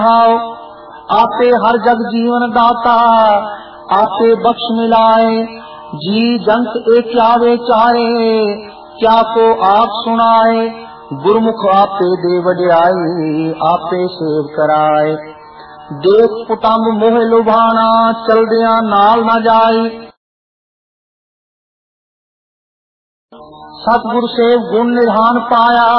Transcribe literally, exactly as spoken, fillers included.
आपे हर जग जीवन दाता, आपे बख्श मिलाए। जी जंत ए क्या वे चारे, क्या को आप सुनाए। गुरमुख आपे दे वड्याई, आपे सेव कराए। देख कुटुंब मोह लुभाना, चलदियां नाल न जाई। सतगुर से गुण निधान पाया,